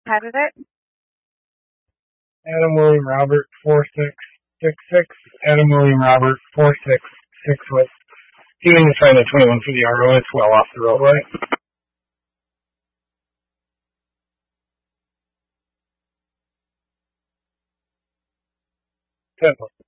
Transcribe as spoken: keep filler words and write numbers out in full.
have it? Adam William Robert, four six six six. Adam William Robert, four six six six. You can find the twenty-one for the R O. It's well off the roadway. ten.